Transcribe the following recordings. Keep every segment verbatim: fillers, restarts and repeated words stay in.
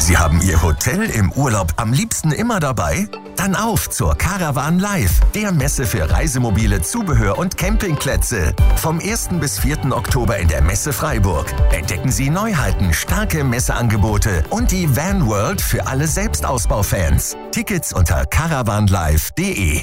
Sie haben Ihr Hotel im Urlaub am liebsten immer dabei? Dann auf zur Caravan Live, der Messe für Reisemobile, Zubehör und Campingplätze. Vom ersten bis vierten Oktober in der Messe Freiburg. Entdecken Sie Neuheiten, starke Messeangebote und die Van World für alle Selbstausbaufans. Tickets unter caravan live punkt de.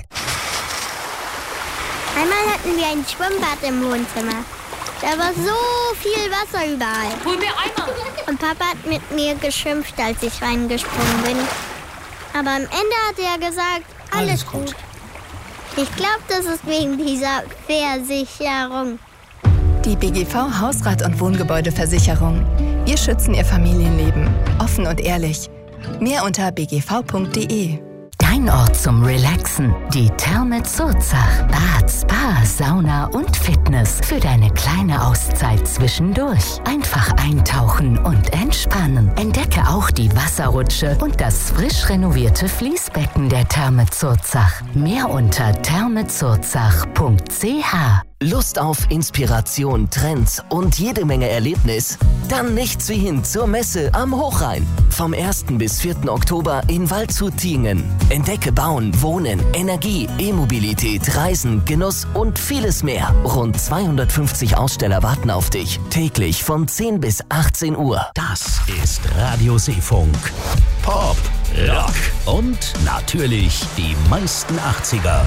Einmal hatten wir ein Schwimmbad im Wohnzimmer. Da war so viel Wasser überall. Hol mir Eimer. Und Papa hat mit mir geschimpft, als ich reingesprungen bin. Aber am Ende hat er gesagt, alles, alles gut. gut. Ich glaube, das ist wegen dieser Versicherung. Die B G V Hausrat- und Wohngebäudeversicherung. Wir schützen Ihr Familienleben. Offen und ehrlich. Mehr unter b g v punkt de. Dein Ort zum Relaxen. Die Therme Zurzach. Bad, Spa, Sauna und Fitness für deine kleine Auszeit zwischendurch. Einfach eintauchen und entspannen. Entdecke auch die Wasserrutsche und das frisch renovierte Fließbecken der Therme Zurzach. Mehr unter therme zurzach punkt c h. Lust auf Inspiration, Trends und jede Menge Erlebnis? Dann nichts wie hin zur Messe am Hochrhein. Vom ersten bis vierten Oktober in Waldshut-Tiengen. Entdecke Bauen, Wohnen, Energie, E-Mobilität, Reisen, Genuss und vieles mehr. Rund zweihundertfünfzig Aussteller warten auf dich. Täglich von zehn bis achtzehn Uhr. Das ist Radio Seefunk. Pop, Rock und natürlich die meisten achtziger.